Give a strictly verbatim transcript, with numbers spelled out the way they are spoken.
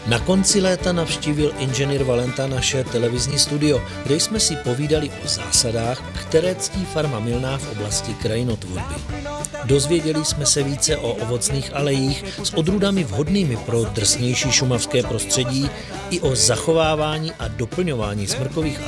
Na konci léta navštívil inženýr Valenta naše televizní studio, kde jsme si povídali o zásadách, které ctí farma Milná v oblasti krajinotvorby. Dozvěděli jsme se více o ovocných alejích s odrůdami vhodnými pro drsnější šumavské prostředí i o zachovávání a doplňování smrkových